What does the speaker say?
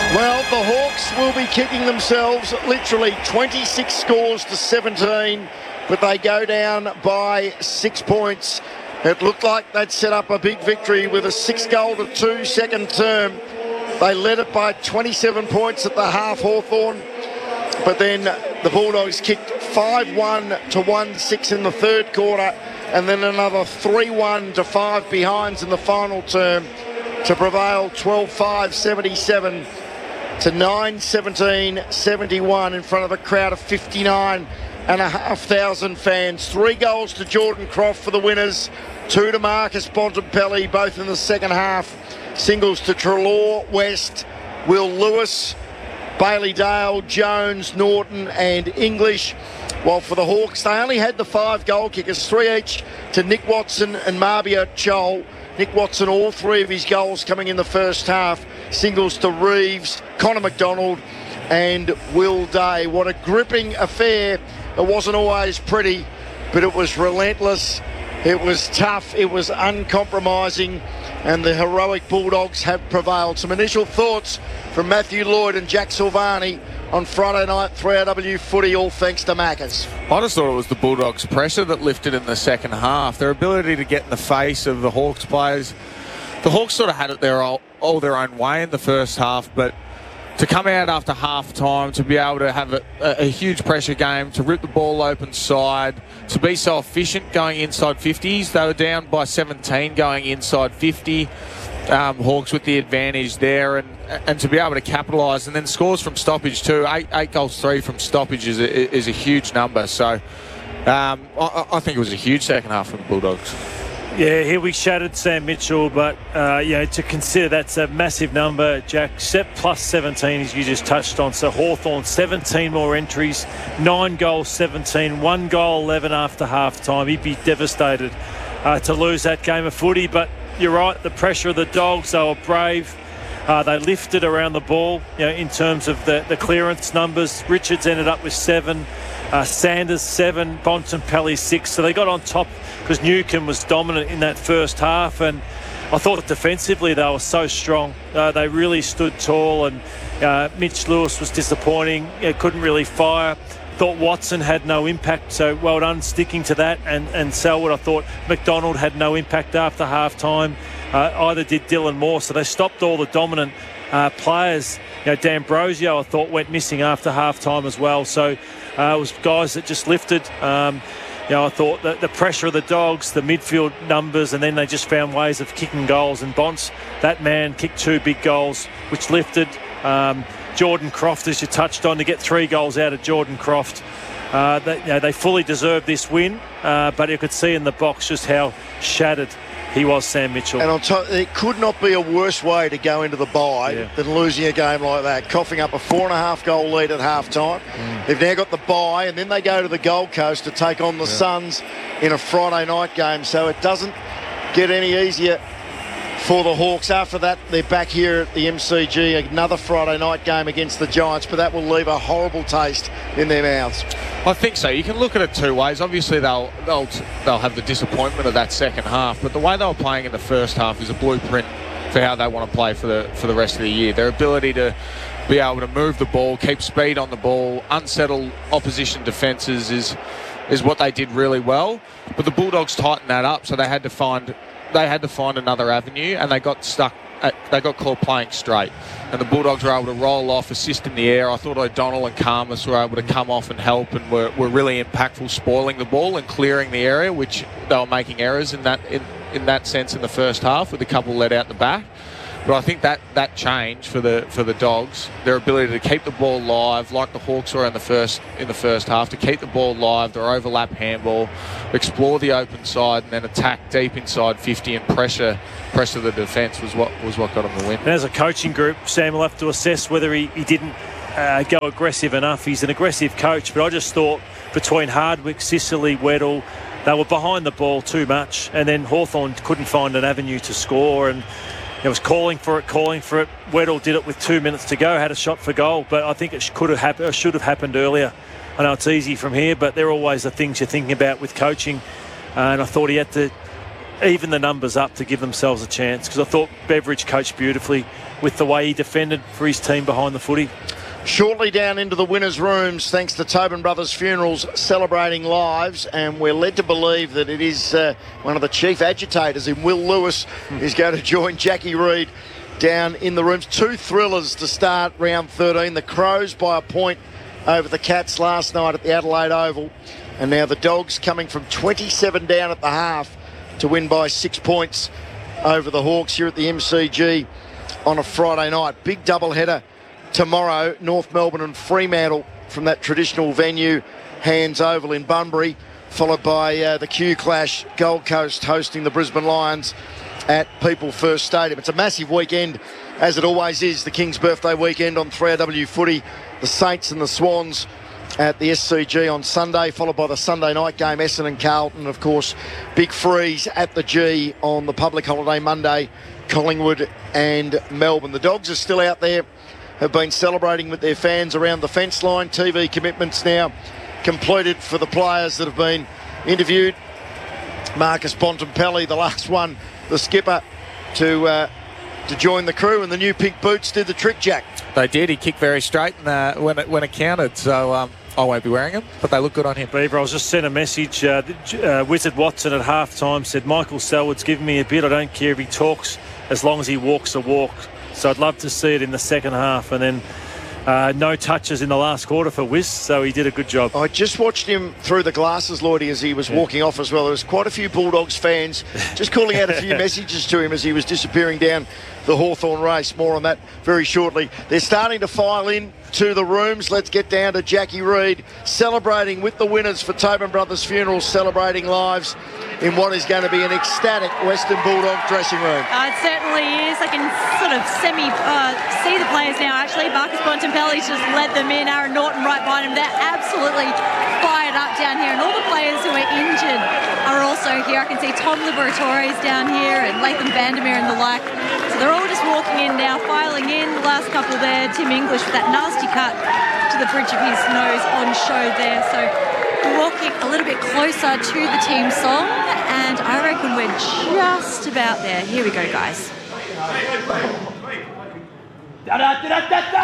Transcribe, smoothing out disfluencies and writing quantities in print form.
Well, the Hawks will be kicking themselves literally 26 scores to 17, but they go down by 6 points. It looked like they'd set up a big victory with a 6-2 second term. They led it by 27 points at the half, Hawthorn, but then the Bulldogs kicked 5-1 to 1-6 in the third quarter, and then another 3-1 to 5 behinds in the final term to prevail 12-5, 77 to 9-17, 71 in front of a crowd of 59,500 fans. 3 goals to Jordan Croft for the winners, 2 to Marcus Bontempelli, both in the second half. Singles to Treloar, West, Will Lewis, Bailey Dale, Jones, Norton and English. While for the Hawks, they only had the 5 goal kickers, 3 each to Nick Watson and Marbia Chol. Nick Watson, all 3 of his goals coming in the first half. Singles to Reeves, Connor McDonald and Will Day. What a gripping affair. It wasn't always pretty, but it was relentless. It was tough. It was uncompromising. And the heroic Bulldogs have prevailed. Some initial thoughts from Matthew Lloyd and Jack Silvani on Friday night 3AW footy, all thanks to Maccas. I just thought it was the Bulldogs' pressure that lifted in the second half. Their ability to get in the face of the Hawks players. The Hawks sort of had it all their own way in the first half, but to come out after half time, to be able to have a huge pressure game, to rip the ball open side, to be so efficient going inside 50s. They were down by 17 going inside 50. Hawks with the advantage there, and to be able to capitalise, and then scores from stoppage too. 8 goals, 3 from stoppage is a huge number. So I think it was a huge second half for the Bulldogs. Yeah, here we shattered Sam Mitchell, but to consider that's a massive number, Jack. Plus 17, as you just touched on. So Hawthorn, 17 more entries, 9 goals, 17, 1 goal, 11 after half time. He'd be devastated to lose that game of footy, but you're right, the pressure of the Dogs, they were brave. They lifted around the ball, in terms of the clearance numbers. Richards ended up with 7, Sanders 7, Bontempelli 6. So they got on top because Newcombe was dominant in that first half. And I thought defensively they were so strong. They really stood tall, and Mitch Lewis was disappointing. Couldn't really fire. Thought Watson had no impact, so well done sticking to that. And Selwood, I thought McDonald had no impact after half time. Either did Dylan Moore, so they stopped all the dominant players. D'Ambrosio, I thought, went missing after half time as well. So it was guys that just lifted. I thought that the pressure of the Dogs, the midfield numbers, and then they just found ways of kicking goals. And Bonts, that man, kicked 2 big goals, which lifted. Jordan Croft, as you touched on, to get 3 goals out of Jordan Croft. They fully deserved this win, but you could see in the box just how shattered he was, Sam Mitchell. And on top, it could not be a worse way to go into the bye than losing a game like that, coughing up a 4.5 goal lead at half time. They've now got the bye, and then they go to the Gold Coast to take on the Suns in a Friday night game, so it doesn't get any easier for the Hawks. After that, they're back here at the MCG, another Friday night game against the Giants, but that will leave a horrible taste in their mouths. I think so. You can look at it 2 ways. Obviously, they'll have the disappointment of that second half, but the way they were playing in the first half is a blueprint for how they want to play for the rest of the year. Their ability to be able to move the ball, keep speed on the ball, unsettle opposition defences is what they did really well. But the Bulldogs tightened that up, so they had to find another avenue, and they got stuck. They got caught playing straight, and the Bulldogs were able to roll off, assist in the air. I thought O'Donnell and Karmas were able to come off and help, and were really impactful, spoiling the ball and clearing the area, which they were making errors in that sense in the first half, with a couple let out the back. But I think that change for the Dogs, their ability to keep the ball live, like the Hawks were in the first half, to keep the ball live, their overlap handball, explore the open side, and then attack deep inside 50 and pressure the defence was what got them the win. And as a coaching group, Sam will have to assess whether he didn't go aggressive enough. He's an aggressive coach, but I just thought between Hardwick, Sicily, Weddle, they were behind the ball too much, and then Hawthorn couldn't find an avenue to score, and it was calling for it. Weddle did it with 2 minutes to go, had a shot for goal, but I think it should have happened earlier. I know it's easy from here, but they're always the things you're thinking about with coaching. And I thought he had to even the numbers up to give themselves a chance, because I thought Beveridge coached beautifully with the way he defended for his team behind the footy. Shortly down into the winners' rooms, thanks to Tobin Brothers Funerals, celebrating lives, and we're led to believe that it is one of the chief agitators in Will Lewis who's going to join Jackie Reid down in the rooms. 2 thrillers to start round 13. The Crows by a point over the Cats last night at the Adelaide Oval, and now the Dogs coming from 27 down at the half to win by 6 points over the Hawks here at the MCG on a Friday night. Big doubleheader tomorrow, North Melbourne and Fremantle from that traditional venue, Hands Oval in Bunbury, followed by the Q Clash, Gold Coast hosting the Brisbane Lions at People First Stadium. It's a massive weekend, as it always is, the King's birthday weekend on 3AW footy. The Saints and the Swans at the SCG on Sunday, followed by the Sunday night game, Essendon and Carlton. Of course, Big Freeze at the G on the public holiday Monday, Collingwood and Melbourne. The Dogs are still out there, have been celebrating with their fans around the fence line. TV commitments now completed for the players that have been interviewed. Marcus Bontempelli, the last one, the skipper, to join the crew, and the new pink boots did the trick, Jack. They did. He kicked very straight when it counted, so I won't be wearing them, but they look good on him. Beaver, I was just sent a message. Wizard Watson at half-time said, Michael Selwood's giving me a bit. I don't care if he talks as long as he walks the walk. So I'd love to see it in the second half. And then no touches in the last quarter for Wiz, so he did a good job. I just watched him through the glasses, Lloydie, as he was walking off as well. There was quite a few Bulldogs fans just calling out a few messages to him as he was disappearing down the Hawthorn race. More on that very shortly. They're starting to file in to the rooms. Let's get down to Jackie Reid celebrating with the winners for Tobin Brothers Funerals, celebrating lives in what is going to be an ecstatic Western Bulldog dressing room. It certainly is. I can sort of see the players now, actually. Marcus Bontempelli's just led them in. Aaron Norton right behind him. They're absolutely fired up down here. And all the players who are injured are also here. I can see Tom Liberatores down here and Latham Vandermeer and the like. So they're all just walking in now, filing in. The last couple there, Tim English with that nasty cut to the bridge of his nose on show there. So walking a little bit closer to the team song, and I reckon we're just about there. Here we go, guys.